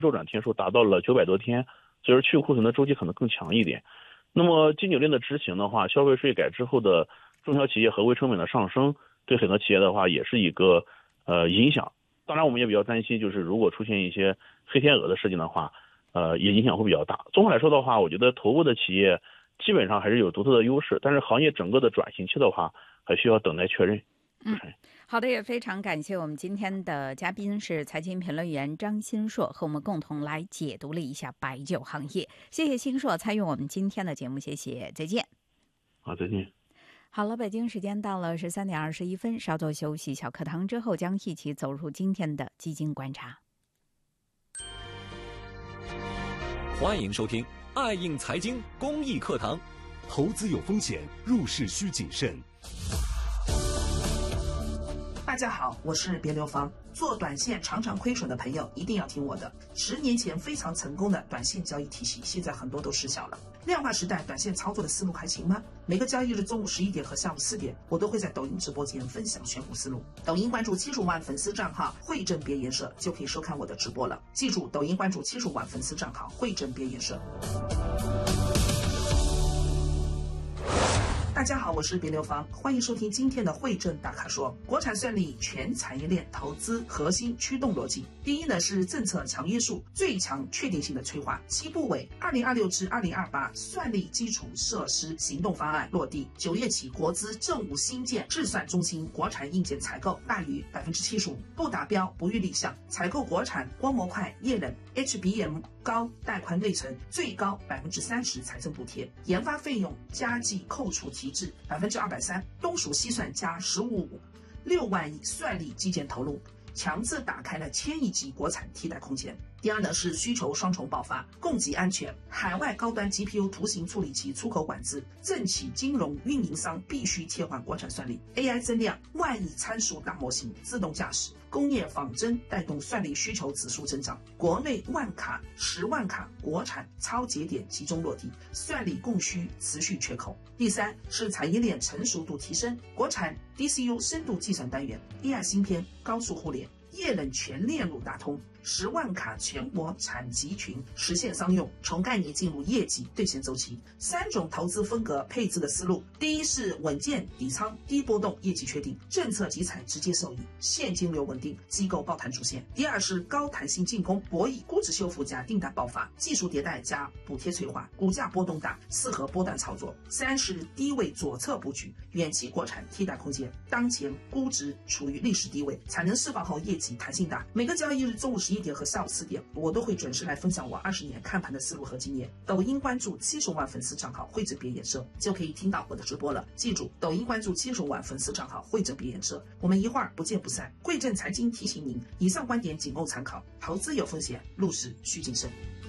周转天数达到了900多天，所以说去库存的周期可能更强一点。那么禁酒令的执行的话，消费税改之后的中小企业合规成本的上升，对很多企业的话也是一个影响。当然我们也比较担心，就是如果出现一些黑天鹅的事情的话，也影响会比较大。综合来说的话，我觉得头部的企业基本上还是有独特的优势，但是行业整个的转型期的话，还需要等待确认。 好的，也非常感谢我们今天的嘉宾是财经评论员张新硕，和我们共同来解读了一下白酒行业。谢谢新硕参与我们今天的节目，谢谢，再见。 好，再见。 好了，北京时间到了13:21，稍作休息，小课堂之后将一起走入今天的基金观察。 欢迎收听爱映财经公益课堂。 投资有风险，入市需谨慎。 大家好，我是别流芳。做短线常常亏损的朋友一定要听我的。10年前非常成功的短线交易体系，现在很多都失效了。量化时代短线操作的思路还行吗？每个交易日中午11点和下午4点，我都会在抖音直播间分享选股思路。抖音关注75万粉丝账号汇正别颜社，就可以收看我的直播了。记住，抖音关注75万粉丝账号汇正别颜社。大家好，我是别流芳，欢迎收听今天的汇正大咖说。国产算力全产业链投资核心驱动逻辑，第一呢是政策强约束，最强确定性的催化。七部委2026至2028算力基础设施行动方案落地，9月起国资正五新建制算中心国产硬件采购大于75%，不达标不予立项。采购国产光模块、液冷、HBM 高带宽内存，最高30%财政补贴，研发费用加计扣除提至230%，东数西算加15.5，6万亿算力基建投入，强制打开了1000亿级国产替代空间。第二呢是需求双重爆发，供给安全，海外高端 GPU 图形处理器出口管制，政企金融运营商必须切换国产算力。AI 增量，万亿参数大模型，自动驾驶，工业仿真带动算力需求指数增长。国内万卡、10万卡国产超节点集中落地，算力供需持续缺口。第三是产业链成熟度提升，国产 DCU 深度计算单元、AI 芯片、高速互联、液冷全链路打通，10万卡全国产集群实现商用，从概念进入业绩兑现周期。3种投资风格配置的思路，第一是稳健底仓，低波动，业绩确定，政策集采直接受益，现金流稳定，机构抱团出现。第二是高弹性进攻，博弈估值修复加订单爆发，技术迭代加补贴催化，股价波动大，适合波段操作。3是低位左侧布局，远期国产替代空间，当前估值处于历史低位，产能释放后业绩弹性大。每个交易日中午11点和下午4点，我都会准时来分享我20年看盘的思路和经验。抖音关注70万粉丝账号汇正别颜社，就可以听到我的直播了。记住，抖音关注70万粉丝账号汇正别颜社，我们一会儿不见不散。汇正财经提醒您，以上观点仅供参考，投资有风险，入市需谨慎。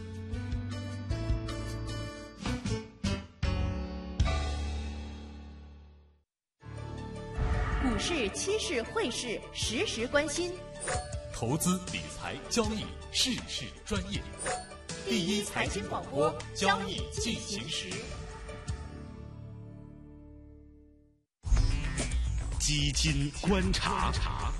股市、期市、汇市，时时关心。 投资理财交易事事专业， 第一财经广播，交易进行时。 基金观察。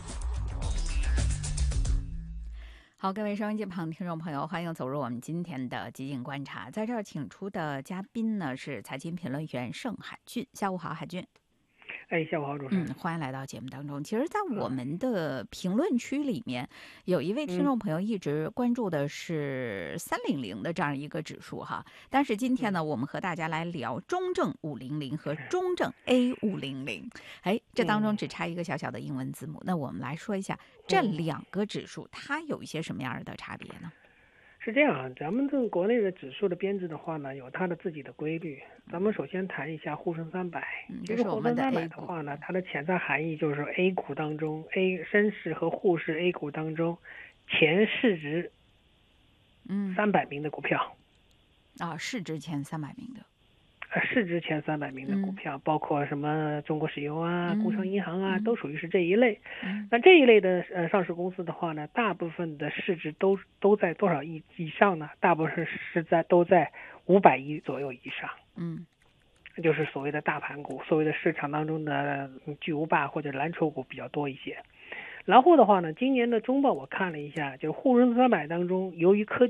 好，各位收音机旁听众朋友，欢迎走入我们今天的基金观察。在这儿请出的嘉宾呢是财经评论员盛海俊。下午好，海俊。 下午好，主持人。 欢迎来到节目当中。其实，在我们的评论区里面，有一位听众朋友一直关注的是300的这样一个指数哈。但是今天呢，我们和大家来聊中证500和中证 A500。这当中只差一个小小的英文字母。那我们来说一下这两个指数，它有一些什么样的差别呢？ 是这样啊，咱们这个国内的指数的编制的话呢，有它的自己的规律。咱们首先谈一下沪深300。 这是我们的 A 股的话呢，它的潜在含义就是 A 股当中 ，A 深市和沪市 A 股当中前市值300名的股票。 市值前300名的。 市值前300名的股票，包括什么中国石油啊、工商银行啊，都属于是这一类。那这一类的上市公司的话呢，大部分的市值都在多少亿以上呢？大部分都在500亿左右以上。就是所谓的大盘股，所谓的市场当中的巨无霸或者蓝筹股比较多一些。 然后的话呢，今年的中报我看了一下，就是沪深300当中，由于科